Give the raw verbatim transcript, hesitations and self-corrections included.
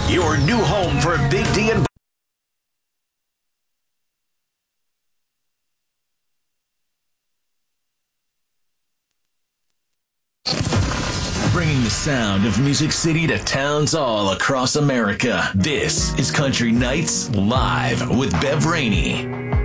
Your new home for Big D and bringing the sound of Music City to towns all across America. This is Country Nights Live with Bev Rainey.